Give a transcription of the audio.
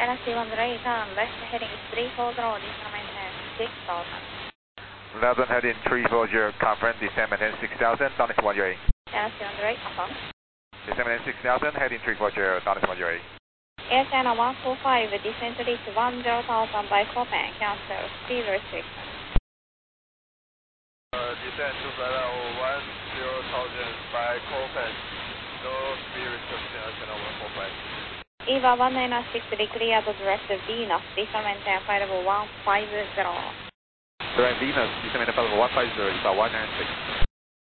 Galaxy 108 on left heading 340, descend maintain 6000. London heading 340, confirm, descend maintain 6000, Donald 108. Galaxy 108, confirm. Descend maintain 6000, heading 340, Donald 108. Air China 145, descend to reach 10,000 by Copan, cancel, speed restriction. Descend to level 10,000 by Copan, no speed restriction, Air China 145. EVA 196 declared direct Venus, descend maintain flight level 150. Direct Venus, descend maintain flight level 150, EVA 196.